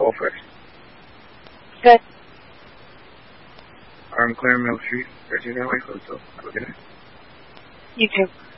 12 first. Good. I'm clearing Mill Street, 13 that way, so have a good night. You too.